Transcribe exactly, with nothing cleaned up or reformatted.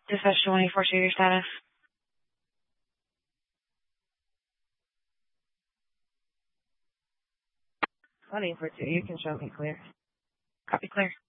Dispatch twenty-four two, your status. twenty-four two, you can show me clear. Copy clear.